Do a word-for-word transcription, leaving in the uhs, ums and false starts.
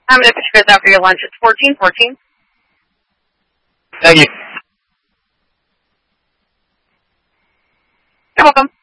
I'm going to put you guys out for your lunch. It's fourteen fourteen. Thank you. You're welcome.